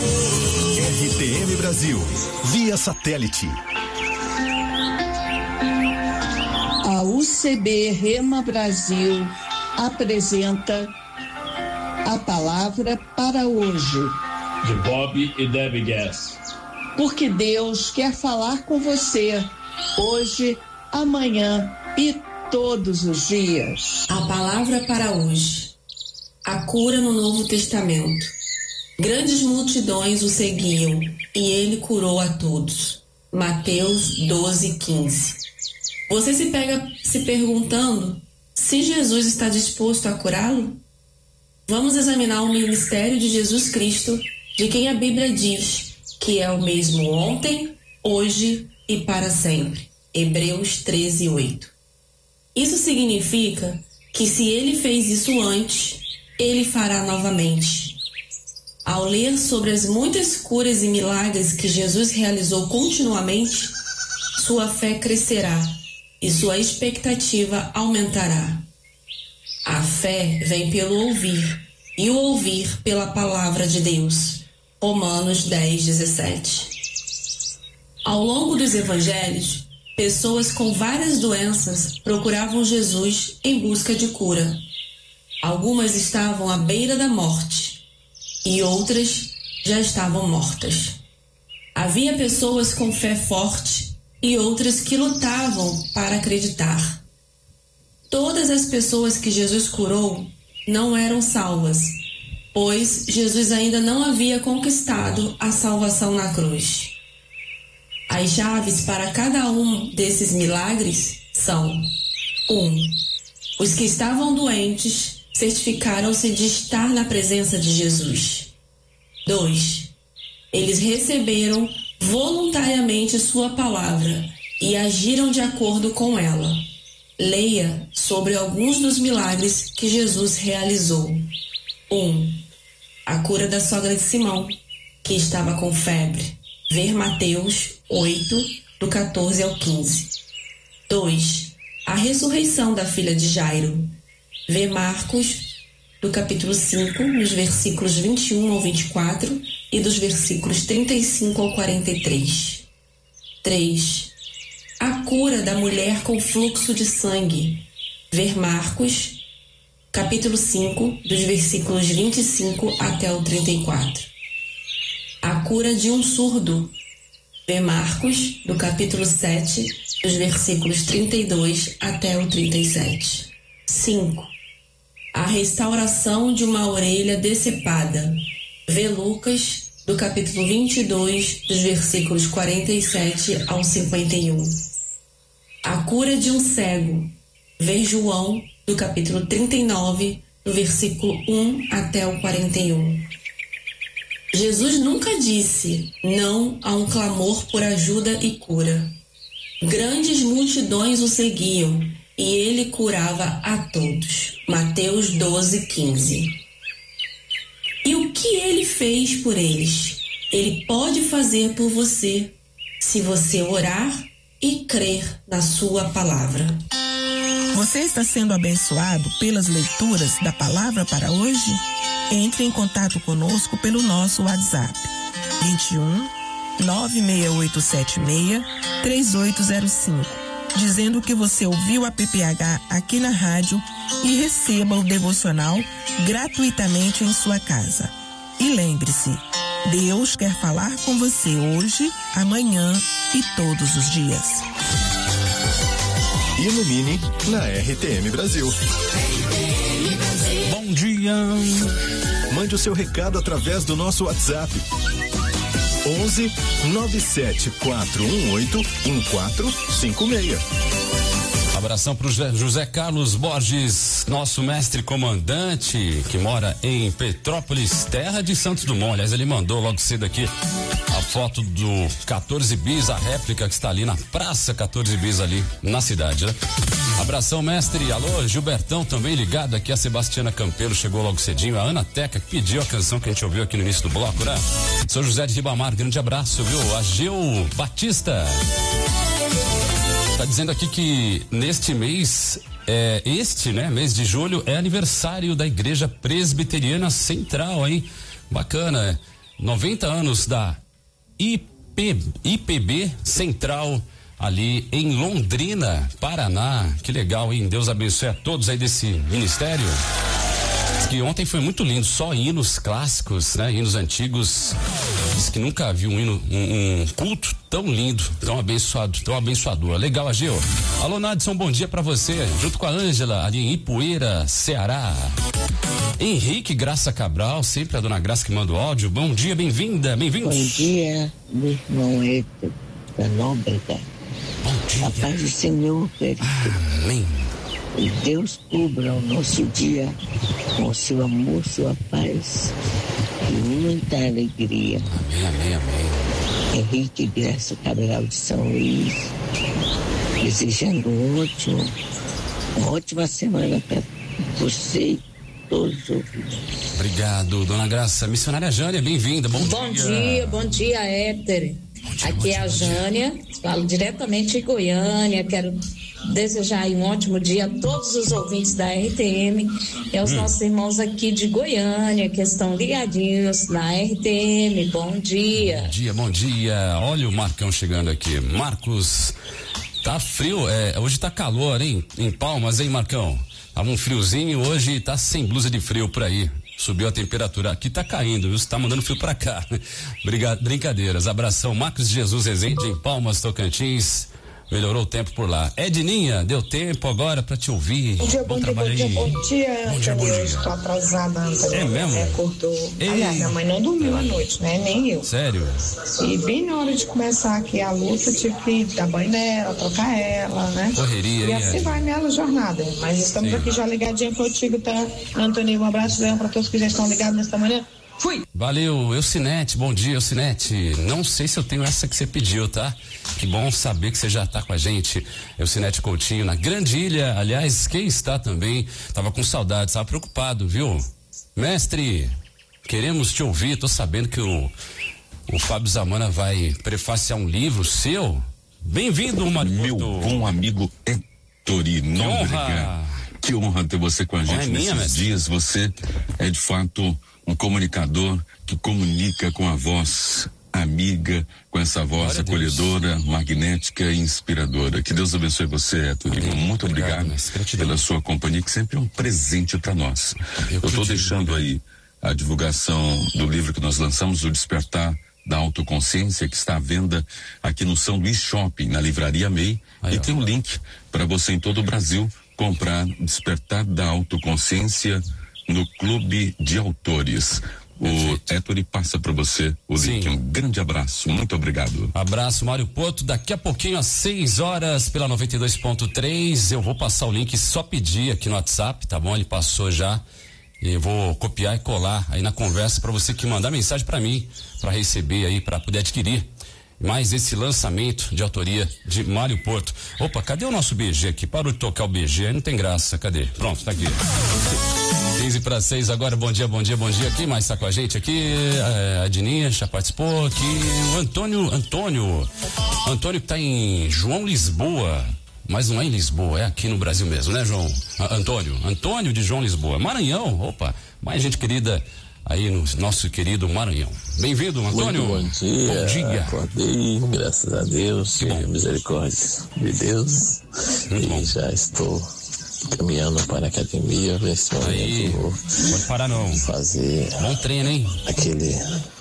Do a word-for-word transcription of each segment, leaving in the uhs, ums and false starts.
R T M Brasil, via satélite. A U C B Rema Brasil apresenta a palavra para hoje. De Bob e Debbie Guess. Porque Deus quer falar com você hoje, amanhã e todos os dias. A palavra para hoje. A cura no Novo Testamento. Grandes multidões o seguiam e ele curou a todos. Mateus doze, quinze. Você se pega se perguntando se Jesus está disposto a curá-lo? Vamos examinar o ministério de Jesus Cristo, de quem a Bíblia diz que é o mesmo ontem, hoje e para sempre. Hebreus treze, oito. Isso significa que se ele fez isso antes, ele fará novamente. Ao ler sobre as muitas curas e milagres que Jesus realizou continuamente, sua fé crescerá e sua expectativa aumentará. A fé vem pelo ouvir, e o ouvir pela palavra de Deus. Romanos dez, dezessete. Ao longo dos evangelhos, pessoas com várias doenças procuravam Jesus em busca de cura. Algumas estavam à beira da morte e outras já estavam mortas. Havia pessoas com fé forte e outras que lutavam para acreditar. Todas as pessoas que Jesus curou não eram salvas, pois Jesus ainda não havia conquistado a salvação na cruz. As chaves para cada um desses milagres são: um. Os que estavam doentes certificaram-se de estar na presença de Jesus. dois. Eles receberam voluntariamente sua palavra e agiram de acordo com ela. Leia sobre alguns dos milagres que Jesus realizou. um. A cura da sogra de Simão, que estava com febre. Ver Mateus oito, do catorze ao quinze. dois. A ressurreição da filha de Jairo. Ver Marcos, do capítulo cinco, nos versículos vinte e um ao vinte e quatro e dos versículos trinta e cinco ao quarenta e três. três. A cura da mulher com fluxo de sangue. Ver Marcos, capítulo cinco, dos versículos vinte e cinco até o trinta e quatro. A cura de um surdo. Ver Marcos, do capítulo sete, dos versículos trinta e dois até o trinta e sete. cinco. A restauração de uma orelha decepada. Ver Lucas, do capítulo vinte e dois, dos versículos quarenta e sete ao cinquenta e um. A cura de um cego. Ver João, do capítulo trinta e nove, do versículo um até o quarenta e um. Jesus nunca disse não a um clamor por ajuda e cura. Grandes multidões o seguiam e ele curava a todos. Mateus doze, quinze. E o que ele fez por eles? Ele pode fazer por você, se você orar e crer na sua palavra. Você está sendo abençoado pelas leituras da palavra para hoje? Entre em contato conosco pelo nosso WhatsApp vinte e um, nove seis oito sete seis, três oito zero cinco, dizendo que você ouviu a P P H aqui na rádio e receba o devocional gratuitamente em sua casa. E lembre-se, Deus quer falar com você hoje, amanhã e todos os dias. Ilumine na R T M Brasil. Bom dia. Mande o seu recado através do nosso WhatsApp. onze, nove sete quatro um oito, um quatro cinco seis. Abração pro José Carlos Borges, nosso mestre comandante, que mora em Petrópolis, terra de Santos Dumont. Aliás, ele mandou logo cedo aqui a foto do quatorze bis, a réplica que está ali na Praça quatorze bis, ali na cidade, né? Abração, mestre. Alô, Gilbertão também ligado aqui. A Sebastiana Campelo chegou logo cedinho. A Ana Teca, que pediu a canção que a gente ouviu aqui no início do bloco, né? São José de Ribamar, grande abraço, viu? Ageu Batista tá dizendo aqui que neste mês, é, este, né, mês de julho, é aniversário da Igreja Presbiteriana Central, hein? Bacana. noventa anos da I P, I P B Central, ali em Londrina, Paraná. Que legal, hein? Deus abençoe a todos aí desse ministério. Diz que ontem foi muito lindo, só hinos clássicos, né? Hinos antigos. Diz que nunca viu um hino, um, um culto tão lindo, tão abençoado, tão abençoador. Legal, Ageu. Alô, Nadson, bom dia pra você. Junto com a Ângela, ali em Ipueira, Ceará. Henrique Graça Cabral, sempre a dona Graça que manda o áudio. Bom dia, bem-vinda, bem-vindos. Bom dia, meu irmão Héctor da Nóbrega. Bom dia. A paz do Senhor, querido. Amém. E Deus cubra o nosso dia com seu amor, sua paz e muita alegria. Amém, amém, amém. Henrique Graça Cabral de São Luís, desejando um ótimo, uma ótima semana para você e todos os ouvintes. Obrigado, dona Graça. Missionária Jânia, bem-vinda, bom, bom dia. Bom dia, bom dia, Héctor. Aqui é a Jânia, falo diretamente de Goiânia, quero desejar aí um ótimo dia a todos os ouvintes da R T M e aos hum. nossos irmãos aqui de Goiânia que estão ligadinhos na R T M. Bom dia. Bom dia, bom dia. Olha o Marcão chegando aqui. Marcos, tá frio, é, hoje tá calor, hein? Em Palmas, hein, Marcão? Tava um friozinho, hoje tá sem blusa de frio por aí. Subiu a temperatura, aqui tá caindo, viu? Você tá mandando frio pra cá. Obrigado, brincadeiras. Abração, Marcos Jesus Rezende em Palmas, Tocantins. Melhorou o tempo por lá. Edninha, deu tempo agora pra te ouvir. Bom dia, bom, bom dia, bom dia, bom dia. Bom dia, bom dia. Eu estou atrasada. É mesmo? É, cortou. Aliás, minha mãe não dormiu à noite, né? Nem eu. Sério? E bem na hora de começar aqui a luta, tive que dar banho nela, trocar ela, né? Correria, E assim vai minha jornada. Mas estamos Sim. aqui já ligadinho contigo, tá? Antônio, um abraço para todos que já estão ligados nesta manhã. Fui! Valeu, Eucinete, bom dia, Eucinete. Não sei se eu tenho essa que você pediu, tá? Que bom saber que você já tá com a gente. Eucinete Coutinho, na Grande Ilha. Aliás, quem está também, tava com saudade, tava preocupado, viu? Mestre, queremos te ouvir, tô sabendo que o, o Fábio Zamana vai prefaciar um livro seu. Bem-vindo, Mário Meu Porto. bom amigo Héctori Nóbrega. Que honra ter você com a gente é nesses minha, dias. Você é de fato um comunicador que comunica com a voz amiga, com essa voz Glória acolhedora, magnética e inspiradora. Que Deus abençoe você, Héctor. Muito obrigado, obrigado pela sua companhia, que sempre é um presente para nós. Eu estou deixando aí a divulgação do livro que nós lançamos, O Despertar da Autoconsciência, que está à venda aqui no São Luís Shopping, na Livraria May. Aí, e ó. Tem um link para você em todo o Brasil comprar Despertar da Autoconsciência no Clube de Autores. O Héctor passa para você o Sim. link. Um grande abraço, muito obrigado. Abraço, Mário Porto. Daqui a pouquinho, às seis horas, pela noventa e dois ponto três, eu vou passar o link, só pedir aqui no WhatsApp, tá bom? Ele passou já. E eu vou copiar e colar aí na conversa para você que mandar mensagem para mim, para receber aí, para poder adquirir mais esse lançamento de autoria de Mário Porto. Opa, cadê o nosso B G aqui? Parou de tocar o B G, não tem graça, cadê? Pronto, tá aqui. quinze para seis agora, bom dia, bom dia, bom dia. Quem mais tá com a gente aqui? É, a Dininha já participou aqui. O Antônio, Antônio, Antônio que tá em João Lisboa, mas não é em Lisboa, é aqui no Brasil mesmo, né, João? A, Antônio, Antônio de João Lisboa. Maranhão, opa, mais gente querida aí no nosso querido Maranhão. Bem-vindo, Antônio. Muito bom dia. Bom dia. Acordei, graças a Deus, que misericórdia de Deus. Muito e bom. Já estou caminhando para a academia, ver se aí, vou pode parar não. Fazer bom treino, hein? Aquele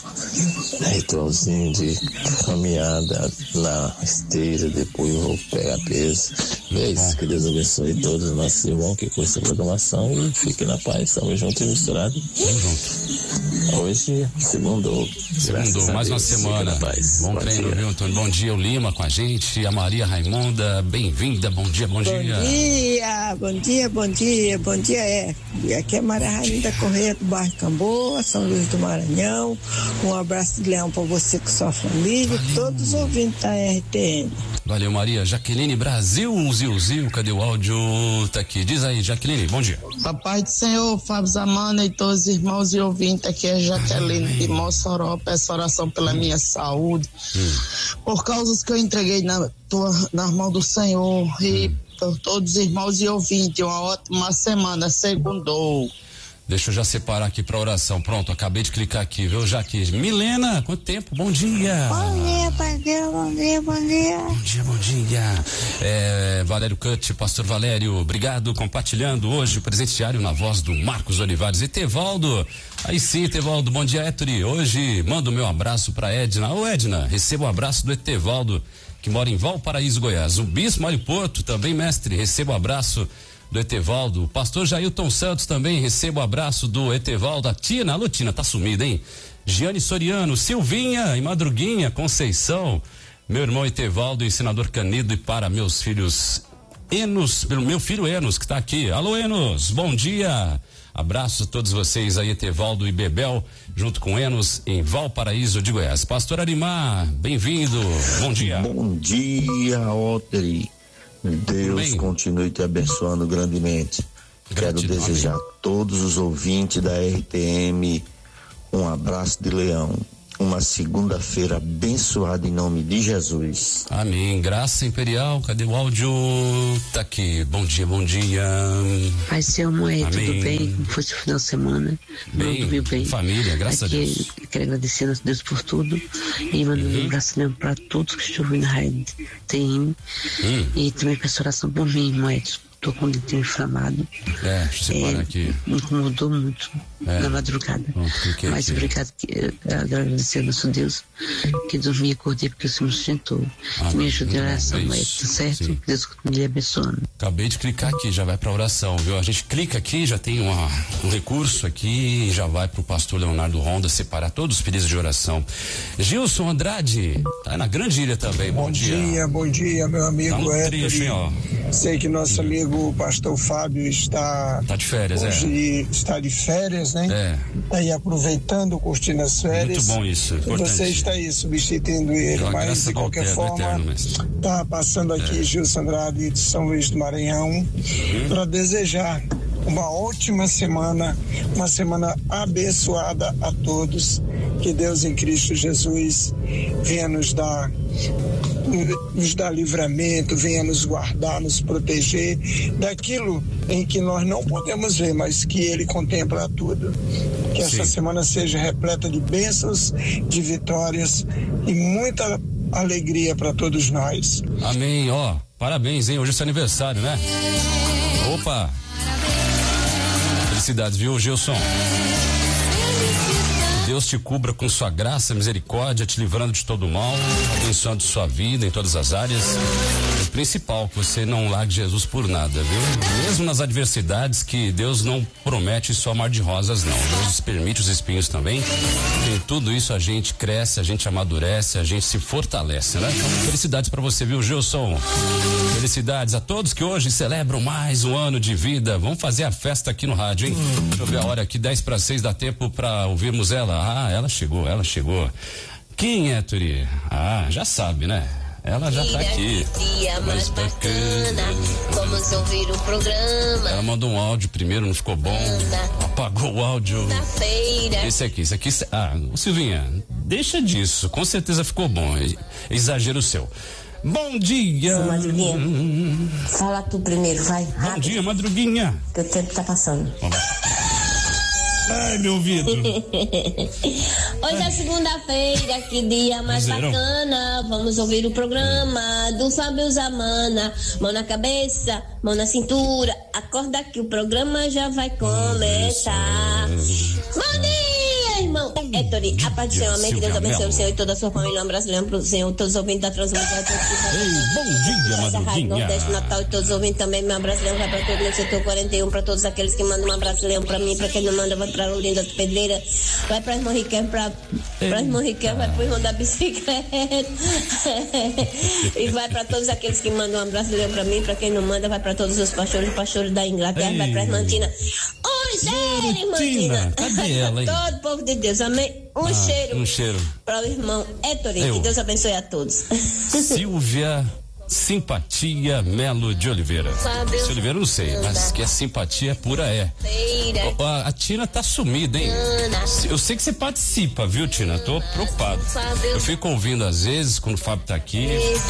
ritualzinho de caminhada na esteira, depois eu vou pegar peso. É isso, que Deus abençoe todos os nossos irmãos que curtem essa programação e fiquem na paz, estamos juntos e misturados. Estamos juntos. Hoje, segundo. Segundo, mais uma semana. Bom, bom treino, dia. Viu, Antônio? Bom dia, o Lima com a gente, a Maria Raimunda, bem-vinda, bom dia, bom, bom dia. Bom dia, bom dia, bom dia, bom dia, é. E aqui é Maria Raimunda Correia do bairro Camboa, São Luís do Maranhão. Um abraço de leão para você com sua família e todos os ouvintes da R T M. Valeu, Maria. Jaqueline Brasil, Zil, Zil, cadê o áudio? Tá aqui. Diz aí, Jaqueline, bom dia. Papai do Senhor, Fábio Zamana e todos os irmãos e ouvintes, aqui é Jaqueline Ai. de Mossoró, peço oração pela hum. minha saúde, hum. por causas que eu entreguei na, tua, na mão do Senhor e hum. por todos os irmãos e ouvintes, uma ótima semana, segundou. Deixa eu já separar aqui pra oração. Pronto, acabei de clicar aqui, viu? Já aqui. Milena, quanto tempo? Bom dia. Bom dia, pastor. Bom dia, bom dia. Bom dia, bom dia. É, Valério Cut, pastor Valério, obrigado. Compartilhando hoje o presente diário na voz do Marcos Olivares. E Tevaldo, aí sim, Tevaldo, bom dia, Héctori. Hoje mando o meu abraço pra Edna. Ô, Edna, receba o abraço do Etevaldo, que mora em Valparaíso, Goiás. O Bispo Mário Porto, também, mestre, receba o abraço do Etevaldo. O pastor Jailton Santos também, receba o abraço do Etevaldo. A Tina, alô Tina, tá sumida, hein? Giane Soriano, Silvinha e Madruguinha, Conceição, meu irmão Etevaldo e senador Canido, e para meus filhos Enos, meu filho Enos, que tá aqui. Alô Enos, bom dia. Abraço a todos vocês aí, Etevaldo e Bebel, junto com Enos, em Valparaíso de Goiás. Pastor Arimar, bem-vindo, bom dia. Bom dia, Oteri. Deus Bem, continue te abençoando grandemente. Gratidão, Quero desejar amém. a todos os ouvintes da R T M um abraço de leão. Uma segunda-feira abençoada em nome de Jesus. Amém. Graça Imperial, cadê o áudio? Tá aqui. Bom dia, bom dia. Pai Selmo, é tudo bem? Como foi o final de semana? Bem, Não, bem. Família, graças Aqui, a Deus. Quero agradecer a Deus por tudo e mandando uhum. um abraço mesmo para todos que estão ouvindo na rádio T M. Uhum. E também peço oração por mim, irmão Edson. Tô com o dedo inflamado. É, deixa eu separar é, aqui. Me incomodou muito é. na madrugada. Pronto, Mas aqui. obrigado, que, agradecer ao nosso Deus, que dormi e acordei porque o Senhor me sustentou. Ah, me ajudou a oração, é isso, certo? sim. Deus me abençoando. Acabei de clicar aqui, já vai pra oração, viu? A gente clica aqui, já tem uma, um recurso aqui, já vai pro pastor Leonardo Ronda separar todos os pedidos de oração. Gilson Andrade, tá na Grande Ilha também, bom, bom dia. Bom dia, bom dia, meu amigo tá Héctor. Sei que nosso hum. amigo o pastor Fábio está tá de férias, hoje é. está de férias, né? É. Tá aí aproveitando, curtindo as férias. Muito bom isso, importante. Você está aí substituindo ele, Eu mas de qualquer forma eterno, mas... tá passando aqui é. Gilson Andrade de São Luís do Maranhão uhum. para desejar uma ótima semana, uma semana abençoada a todos, que Deus em Cristo Jesus venha nos dar nos dar livramento, venha nos guardar, nos proteger daquilo em que nós não podemos ver, mas que Ele contempla tudo. Que Sim. essa semana seja repleta de bênçãos, de vitórias e muita alegria para todos nós. Amém, ó, parabéns, hein, hoje é seu aniversário, né? Opa! Felicidades, viu, Gilson? Deus te cubra com sua graça, misericórdia, te livrando de todo mal, abençoando sua vida em todas as áreas. O principal, que você não largue Jesus por nada, viu? Mesmo nas adversidades, que Deus não promete só mar de rosas, não. Deus permite os espinhos também. Em tudo isso a gente cresce, a gente amadurece, a gente se fortalece, né? Então, felicidades pra você, viu, Gilson? Felicidades a todos que hoje celebram mais um ano de vida. Vamos fazer a festa aqui no rádio, hein? Deixa eu ver a hora aqui, dez para seis, dá tempo pra ouvirmos ela. Ah, ela chegou, ela chegou. Quem é, Turi? Ah, já sabe, né? Ela já tá aqui. Que dia mais bacana, vamos ouvir o programa. Ela mandou um áudio primeiro, não ficou bom. Apagou o áudio. Esse aqui, esse aqui. Ah, Silvinha, deixa disso. Com certeza ficou bom. Exagero seu. Bom dia. Madruguinha, fala tu primeiro, vai. Bom rápido. dia, Madruguinha. Que o tempo tá passando. Vamos. Ai, meu ouvido. Hoje é segunda-feira, que dia mais Zerão. bacana. Vamos ouvir o programa do Fábio Zamana. Mão na cabeça, mão na cintura. Acorda que o programa já vai começar. Bom dia, irmão. Héctor, a paz do Senhor, amém. Que Deus abençoe o Senhor e toda a sua família. Um brasileiro pro Senhor, todos os ouvintes da transmissão. Bom dia, Madruguinha. Nordeste, Natal e todos os ouvintes também. Meu abraço leão vai pra todo meu setor quarenta e um, pra todos aqueles que mandam um abraço leão pra mim, pra quem não manda, vai pra Olinda do Pedreira, vai pra irmão Riquelme, pra, pra irmão Riquelme, vai pro irmão da bicicleta. E vai pra todos aqueles que mandam um abraço leão pra mim, pra quem não manda, vai pra todos os pastores e pastores da Inglaterra, Ei. vai pra irmã Tina. Um cheiro, irmã Tina. Cadê ela, hein? Todo povo de Deus, amém. Um ah, cheiro. Um cheiro. Para o irmão Héctor, que Deus abençoe a todos. Silvia Simpatia Melo de Oliveira. Se Oliveira não sei, mas que a simpatia pura é. A, a Tina tá sumida, hein? Eu sei que você participa, viu, Tina? Tô preocupado. Eu fico ouvindo às vezes quando o Fábio tá aqui.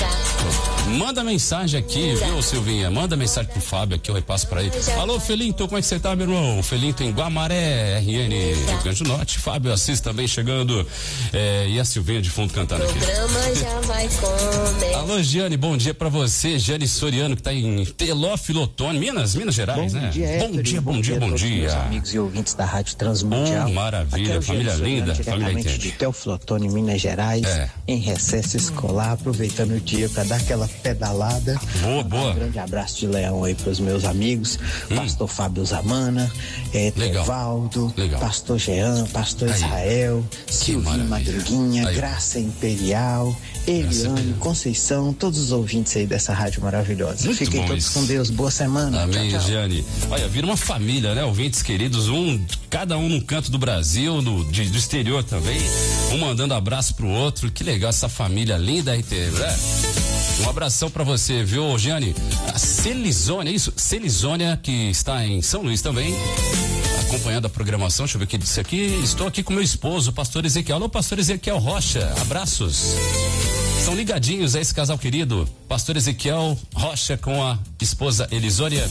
Manda mensagem aqui, viu, Silvinha? Manda mensagem pro Fábio aqui, eu repasso pra ele. Alô, Felinto, como é que você tá, meu irmão? Felinto em Guamaré, R N, Rio Grande do Norte. Fábio Assis também chegando. É, e a Silvinha de fundo cantando aqui. Já vai comer. Alô, Giane, bom dia pra você. Giane Soriano, que tá em Teófilo Otoni, Minas, Minas Gerais, bom né? Dia, bom dia, bom, bom dia, bom dia. Meus amigos e ouvintes da Rádio Transmundial. Oh, maravilha, família linda, família entende. De Teófilo Otoni, Minas Gerais, é. em recesso escolar, aproveitando o dia para dar aquela pedalada. Boa, boa. Um grande abraço de leão aí pros meus amigos, hum. pastor Fábio Zamana, é, Tevaldo, pastor Jean, pastor aí. Israel, Silvinho Madruguinha, aí. Graça Imperial, Eliane, Conceição, todos os ouvintes aí dessa rádio maravilhosa. Muito Fiquem todos isso. com Deus, boa semana. Amém, tchau, tchau. Giane. Olha, vira uma família, né? Ouvintes queridos, um, cada um num canto do Brasil, no, de, do exterior também, um mandando abraço pro outro. Que legal essa família linda, R T, né? Um abração pra você, viu, Giane? A Celizônia, é isso? Celizônia, que está em São Luís também, acompanhando a programação. Deixa eu ver o que disse aqui. Estou aqui com meu esposo, o pastor Ezequiel. Alô, pastor Ezequiel Rocha, abraços. Estão ligadinhos a esse casal querido, pastor Ezequiel Rocha com a esposa Elisônia.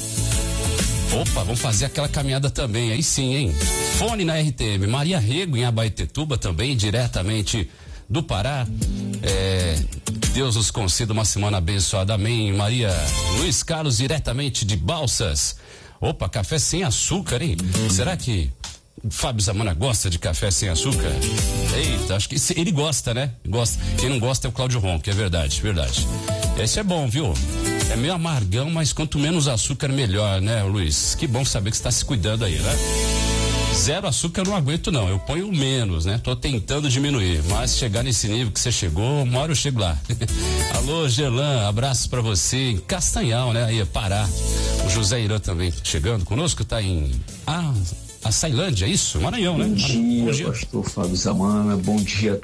Opa, vamos fazer aquela caminhada também, aí sim, hein? Fone na R T M, Maria Rego em Abaetetuba também, diretamente do Pará. É, Deus os conceda uma semana abençoada, amém. Maria Luiz Carlos, diretamente de Balsas. Opa, café sem açúcar, hein? Será que Fábio Zamana gosta de café sem açúcar? Eita, acho que ele gosta, né? Gosta. Quem não gosta é o Cláudio Ronco, é verdade, verdade. Esse é bom, viu? É meio amargão, mas quanto menos açúcar, melhor, né, Luiz? Que bom saber que você tá se cuidando aí, né? Zero açúcar eu não aguento, não. Eu ponho menos, né? Tô tentando diminuir, mas chegar nesse nível que você chegou, uma hora eu chego lá. Alô, Gelan, abraço pra você em Castanhal, né? Aí, Pará. O José Irã também chegando conosco, tá em... Ah... A Sailândia, é isso? Maranhão, né? Bom dia, bom dia, pastor Fábio Zamana, bom dia a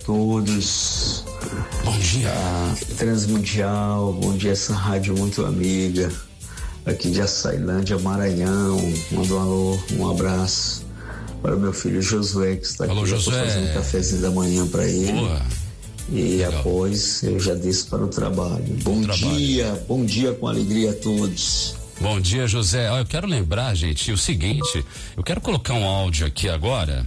todos. Bom dia. A Transmundial, bom dia essa rádio muito amiga, aqui de Açailândia, Maranhão. Manda um alô, um abraço para o meu filho Josué, que está alô, aqui. Josué. Já tô fazendo um cafezinho da manhã para ele. Boa. E legal. Após eu já desço para o trabalho. Bom, bom dia, trabalho. Bom dia com alegria a todos. Bom dia, José. Eu quero lembrar, gente, o seguinte, eu quero colocar um áudio aqui agora,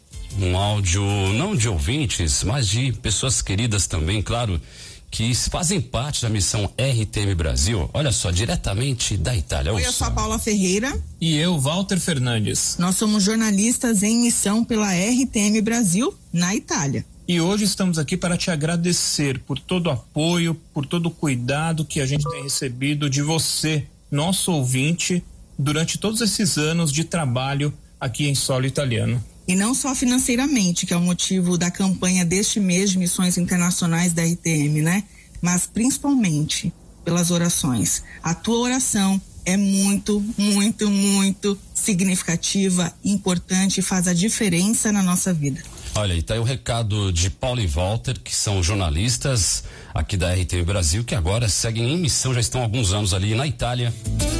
um áudio não de ouvintes, mas de pessoas queridas também, claro, que fazem parte da missão R T M Brasil. Olha só, diretamente da Itália. Oi, eu sou a Paula Ferreira. E eu, Walter Fernandes. Nós somos jornalistas em missão pela R T M Brasil, na Itália. E hoje estamos aqui para te agradecer por todo o apoio, por todo o cuidado que a gente tem recebido de você, nosso ouvinte, durante todos esses anos de trabalho aqui em solo italiano. E não só financeiramente, que é o motivo da campanha deste mês de missões internacionais da R T M, né? Mas principalmente pelas orações. A tua oração é muito, muito, muito significativa, importante e faz a diferença na nossa vida. Olha, e tá aí o recado de Paulo e Walter, que são jornalistas aqui da R T M Brasil, que agora seguem em missão, já estão há alguns anos ali na Itália.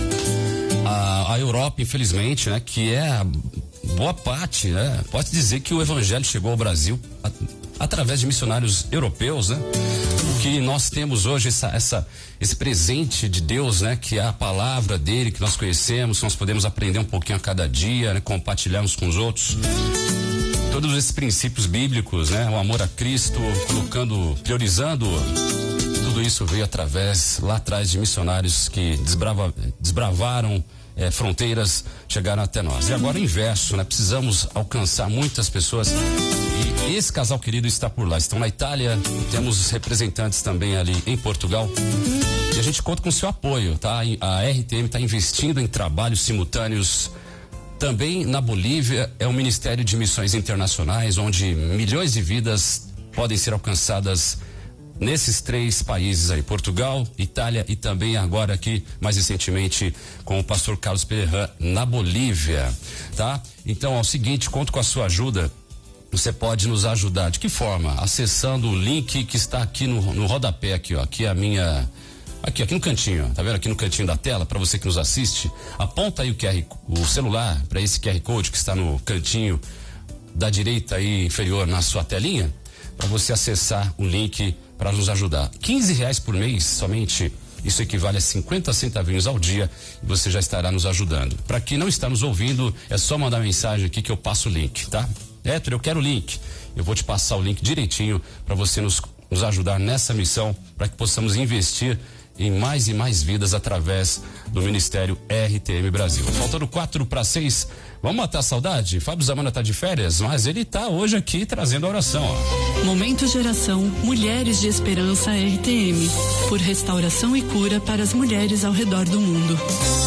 A, a Europa, infelizmente, né, que é a boa parte, né, pode dizer que o evangelho chegou ao Brasil a, através de missionários europeus, né? O que nós temos hoje, essa, essa, esse presente de Deus, né? Que é a palavra dele, que nós conhecemos, nós podemos aprender um pouquinho a cada dia, né? Compartilharmos com os outros. Todos esses princípios bíblicos, né? O amor a Cristo, colocando, priorizando, tudo isso veio através, lá atrás, de missionários que desbrava, desbravaram eh, fronteiras, chegaram até nós. E agora o inverso, né? Precisamos alcançar muitas pessoas e esse casal querido está por lá, estão na Itália, temos representantes também ali em Portugal e a gente conta com o seu apoio, tá? A R T M está investindo em trabalhos simultâneos. Também na Bolívia é um Ministério de Missões Internacionais, onde milhões de vidas podem ser alcançadas nesses três países aí, Portugal, Itália e também agora aqui, mais recentemente, com o pastor Carlos Pereira na Bolívia, tá? Então, é o seguinte, conto com a sua ajuda. Você pode nos ajudar. De que forma? Acessando o link que está aqui no, no rodapé aqui, ó. Aqui é a minha, Aqui, aqui no cantinho, tá vendo? Aqui no cantinho da tela, para você que nos assiste, aponta aí o Q R, o celular para esse Q R Code que está no cantinho da direita aí inferior na sua telinha, para você acessar o link para nos ajudar. quinze reais por mês somente. Isso equivale a cinquenta centavinhos ao dia e você já estará nos ajudando. Para quem não está nos ouvindo, é só mandar mensagem aqui que eu passo o link, tá? Héctor, eu quero o link. Eu vou te passar o link direitinho para você nos, nos ajudar nessa missão, para que possamos investir em mais e mais vidas através do Ministério R T M Brasil. Faltando quatro para seis, vamos matar a saudade? Fábio Zamana tá de férias, mas ele tá hoje aqui trazendo a oração, ó. Momento Geração Mulheres de Esperança R T M, por restauração e cura para as mulheres ao redor do mundo.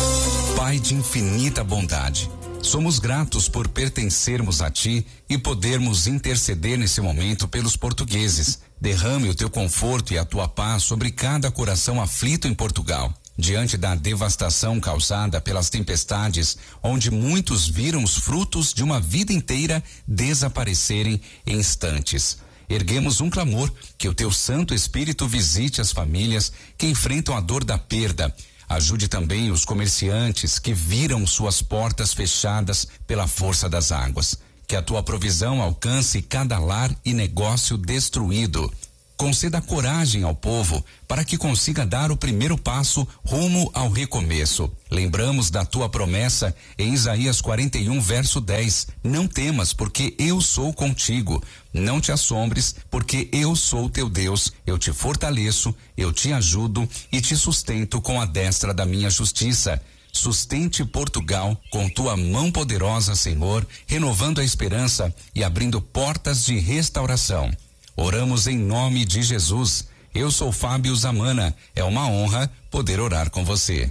Pai de infinita bondade, somos gratos por pertencermos a Ti e podermos interceder nesse momento pelos portugueses. Derrame o Teu conforto e a Tua paz sobre cada coração aflito em Portugal, diante da devastação causada pelas tempestades, onde muitos viram os frutos de uma vida inteira desaparecerem em instantes. Erguemos um clamor que o Teu Santo Espírito visite as famílias que enfrentam a dor da perda. Ajude também os comerciantes que viram suas portas fechadas pela força das águas. Que a Tua provisão alcance cada lar e negócio destruído. Conceda coragem ao povo para que consiga dar o primeiro passo rumo ao recomeço. Lembramos da Tua promessa em Isaías quarenta e um, verso dez. Não temas, porque eu sou contigo. Não te assombres, porque eu sou teu Deus. Eu te fortaleço, eu te ajudo e te sustento com a destra da minha justiça. Sustente Portugal com Tua mão poderosa, Senhor, renovando a esperança e abrindo portas de restauração. Oramos em nome de Jesus. Eu sou Fábio Zamana. É uma honra poder orar com você.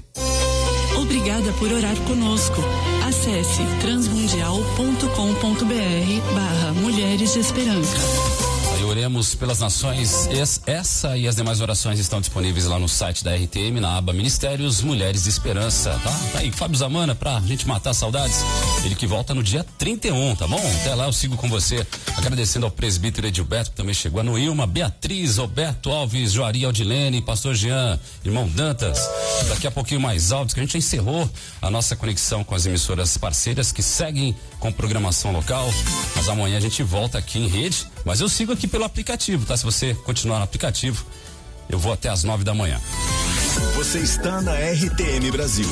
Obrigada por orar conosco. Acesse transmundial ponto com ponto br barra Mulheres de Esperança. Aí oremos pelas nações. Essa e as demais orações estão disponíveis lá no site da R T M, na aba Ministérios Mulheres de Esperança, tá? Tá aí, Fábio Zamana, pra gente matar saudades. Ele que volta no dia trinta e um, tá bom? Até lá eu sigo com você, agradecendo ao presbítero Edilberto, que também chegou, a Noilma, Beatriz, Roberto Alves, Joari Aldilene, Pastor Jean, irmão Dantas. Daqui a pouquinho mais altos, que a gente já encerrou a nossa conexão com as emissoras parceiras que seguem com programação local. Mas amanhã a gente volta aqui em rede, mas eu sigo aqui pelo aplicativo, tá? Se você continuar no aplicativo, eu vou até às nove da manhã. Você está na R T M Brasil.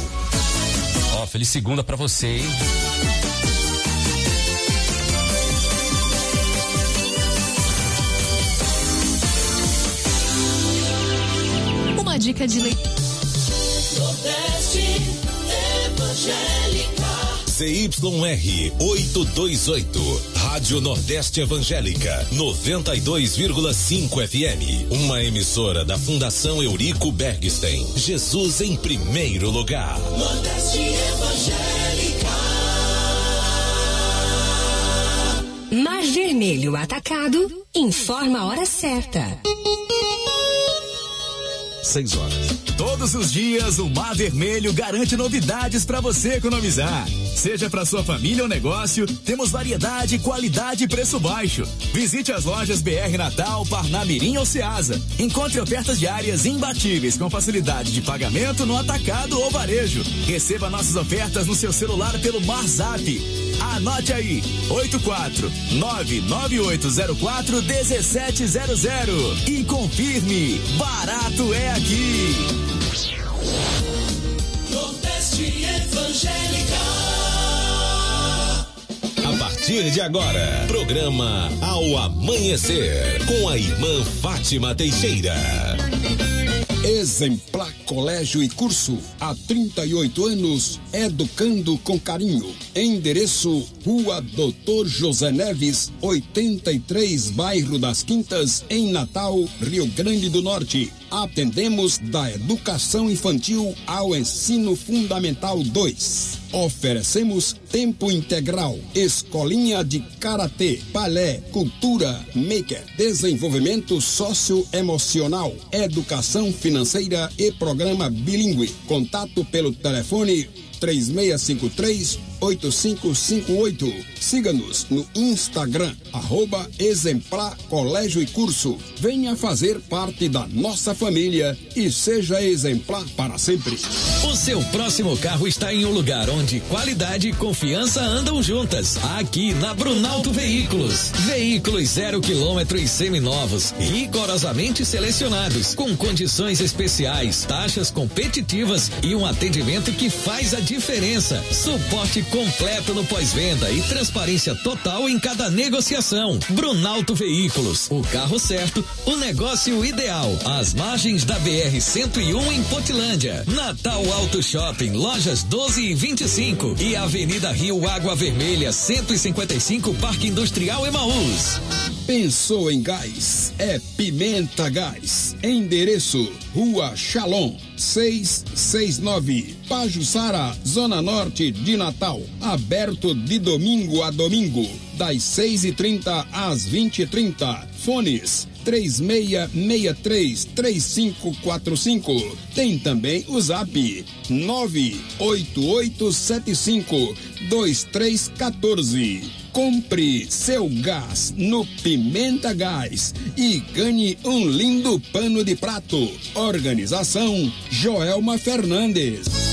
Ó, feliz segunda pra você, hein? Uma dica de leitura. Nordeste Evangélica. C Y R oitocentos e vinte e oito, Rádio Nordeste Evangélica, noventa e dois vírgula cinco F M. Uma emissora da Fundação Eurico Bergstein. Jesus em primeiro lugar. Nordeste Evangélica. Mar Vermelho Atacado informa a hora certa. Seis horas. Todos os dias o Mar Vermelho garante novidades para você economizar. Seja para sua família ou negócio, temos variedade, qualidade e preço baixo. Visite as lojas B R Natal, Parnamirim ou Ceasa. Encontre ofertas diárias imbatíveis com facilidade de pagamento no atacado ou varejo. Receba nossas ofertas no seu celular pelo MarZap. Anote aí, oito quatro nove nove oito zero quatro um sete zero zero e confirme, barato é aqui. Nordeste Evangélica. A partir de agora, programa Ao Amanhecer, com a irmã Fátima Teixeira. Exemplar Colégio e Curso, há trinta e oito anos, educando com carinho. Endereço, Rua Doutor José Neves, oitenta e três, Bairro das Quintas, em Natal, Rio Grande do Norte. Atendemos da educação infantil ao ensino fundamental dois. Oferecemos tempo integral, escolinha de karatê, balé, cultura, maker, desenvolvimento socioemocional, educação financeira e programa bilíngue. Contato pelo telefone três seis cinco três, oito cinco cinco oito. Siga-nos no Instagram, arroba Exemplar Colégio e Curso. Venha fazer parte da nossa família e seja exemplar para sempre. O seu próximo carro está em um lugar onde qualidade e confiança andam juntas. Aqui na Brunalto Veículos. Veículos zero quilômetro e seminovos, rigorosamente selecionados, com condições especiais, taxas competitivas e um atendimento que faz a diferença. Suporte completo no pós-venda e transparência total em cada negociação. Brunalto Veículos, o carro certo, o negócio ideal. Às margens da B R cento e um em Potilândia. Natal Auto Shopping, lojas doze e vinte e cinco e Avenida Rio Água Vermelha cento e cinquenta e cinco, Parque Industrial Emaús. Pensou em gás? É Pimenta Gás. Endereço: Rua Shalom, seiscentos e sessenta e nove, Pajuçara, Zona Norte de Natal. Aberto de domingo a domingo, das seis e trinta às vinte e trinta. Fones: três seis seis três, três cinco quatro cinco. Tem também o zap nove oito oito sete cinco, dois três um quatro. Compre seu gás no Pimenta Gás e ganhe um lindo pano de prato. Organização Joelma Fernandes.